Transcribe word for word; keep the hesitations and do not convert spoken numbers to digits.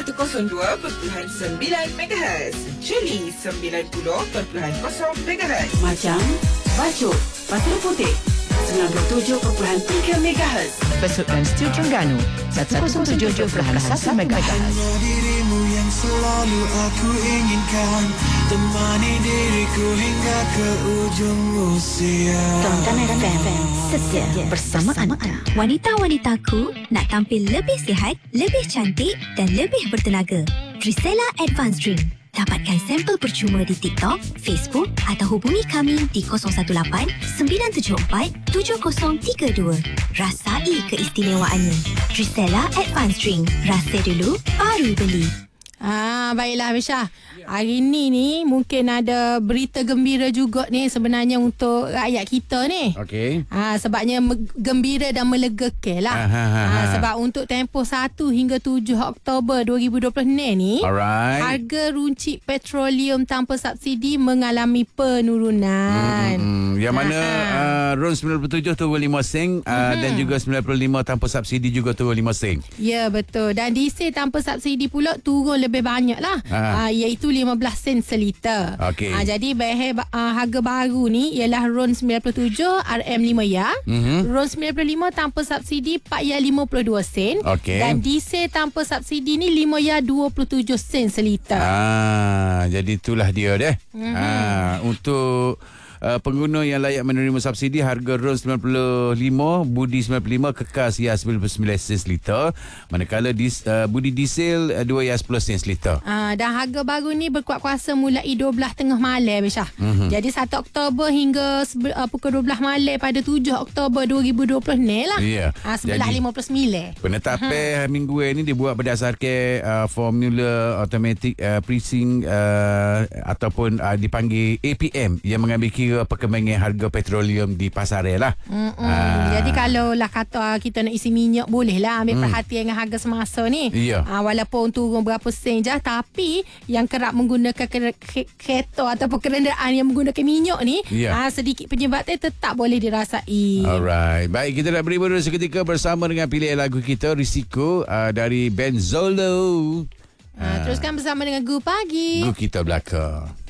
kosong dua perpuluhan sembilan megahertz, Jeli sembilan puluh perpuluhan kosong megahertz. Macam Bacot Pasir Putih sembilan puluh tujuh perpuluhan tiga megahertz. Besut dan Stiu Terengganu seratus tujuh perpuluhan satu megahertz. Dirimu yang selalu aku inginkan, temani diriku hingga ke ujung usia. Tonton F M setia bersama anda. Wanita-wanitaku nak tampil lebih sihat, lebih cantik dan lebih bertenaga. Trisela Advanced Drink. Dapatkan sampel percuma di TikTok, Facebook atau hubungi kami di kosong satu lapan sembilan tujuh empat tujuh kosong tiga dua. Rasai keistimewaannya. Trisela Advanced Drink. Rasa dulu, baru beli. Ah, baiklah Aisyah. Hari ni ni mungkin ada berita gembira juga ni sebenarnya untuk rakyat kita ni. Okey. Ah, sebabnya me- gembira dan melegakan lah. Aha, aha. Ah, sebab untuk tempoh satu hingga tujuh Oktober dua ribu dua puluh ni, Alright. harga runcit petroleum tanpa subsidi mengalami penurunan. Hmm, yang mana Ha-ha. uh, RON sembilan puluh tujuh turun lima sen uh, Mhm. dan juga sembilan puluh lima tanpa subsidi juga turun lima sen. Ya, betul. Dan diesel tanpa subsidi pula turun lebih banyak lah. Ha. Ah, iaitu lima belas sen seliter. Okey. Ah, jadi behel uh, harga baru ni ialah RON sembilan puluh tujuh R M lima ya. Mhm. RON sembilan puluh lima tanpa subsidi empat ya lima puluh dua sen. Okey. Dan diesel tanpa subsidi ni lima ya dua puluh tujuh sen seliter. Ah, jadi itulah dia deh. Mhm. Ah, untuk Uh, pengguna yang layak menerima subsidi, harga RON sembilan puluh lima, budi sembilan puluh lima kekal ya sembilan puluh sembilan sen seliter. Manakala dis, uh, budi diesel uh, dua ya sepuluh sen seliter. Ah, dan harga baru ni berkuat kuasa mulai dua belas tengah malam Aisyah. Mhm. Jadi satu Oktober hingga sebe- uh, pukul dua belas malam pada tujuh Oktober dua ribu dua puluh ni lah. Ya. Ah, sebelas Jadi- lima puluh sembilan. Penetapan minggu ini dibuat berdasarkan uh, formula automatic uh, pricing uh, ataupun uh, dipanggil A P M yang mengambil kira perkembangan harga petroleum di pasaran lah. Ah. Jadi kalau lah kata kita nak isi minyak, boleh lah ambil Hmm. perhatian dengan harga semasa ni. Ya. Ah, walaupun turun berapa sen je, tapi yang kerap menggunakan kere- ke- kereta ataupun kenderaan yang menggunakan minyak ni, Ya. ah, sedikit penyebabnya tetap boleh dirasai. Alright. Baik, kita nak beri berus seketika bersama dengan pilihan lagu kita Risiko uh, dari Benzolo. Ah, teruskan bersama dengan Gu Pagi. Gu kita belakang.